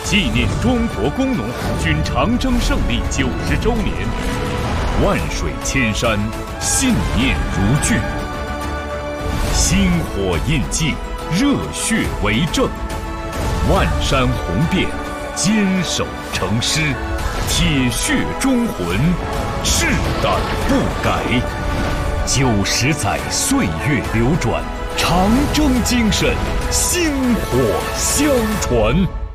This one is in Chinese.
纪念中国工农红军长征胜利90周年，万水千山，信念如炬，星火印记，热血为证，万山红遍，坚守成师，铁血忠魂，志胆不改。90载岁月流转，长征精神，薪火相传。